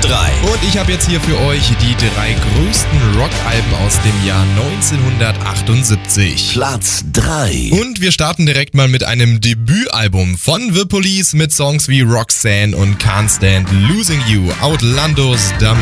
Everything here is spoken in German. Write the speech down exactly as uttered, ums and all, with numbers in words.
drei. Und ich habe jetzt hier für euch die drei größten Rockalben aus dem Jahr neunzehnhundertachtundsiebzig. Platz drei. Und wir starten direkt mal mit einem Debütalbum von The Police mit Songs wie Roxanne und Can't Stand Losing You. Outlandos